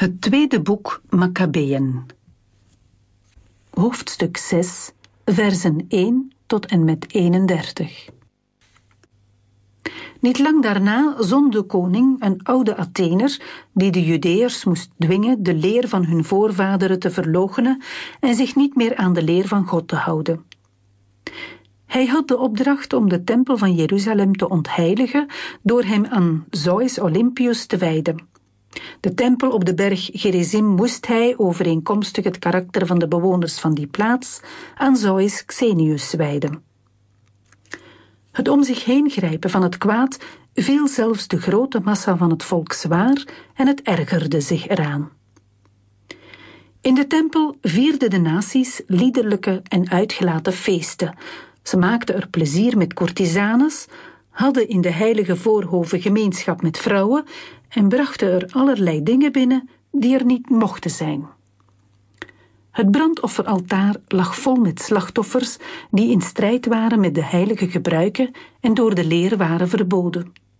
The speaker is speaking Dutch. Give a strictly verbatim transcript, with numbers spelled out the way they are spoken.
Het tweede boek Makkabeeën. Hoofdstuk zes, versen één tot en met eenendertig. Niet lang daarna zond de koning een oude Athener die de Judeërs moest dwingen de leer van hun voorvaderen te verloochenen en zich niet meer aan de leer van God te houden. Hij had de opdracht om de tempel van Jeruzalem te ontheiligen door hem aan Zeus Olympius te wijden. De tempel op de berg Gerizim moest hij, overeenkomstig het karakter van de bewoners van die plaats, aan Zeus Xenius wijden. Het om zich heen grijpen van het kwaad viel zelfs de grote massa van het volk zwaar en het ergerde zich eraan. In de tempel vierden de naties liederlijke en uitgelaten feesten. Ze maakten er plezier met courtisanes, hadden in de heilige voorhoven gemeenschap met vrouwen en brachten er allerlei dingen binnen die er niet mochten zijn. Het brandofferaltaar lag vol met slachtoffers die in strijd waren met de heilige gebruiken en door de leer waren verboden.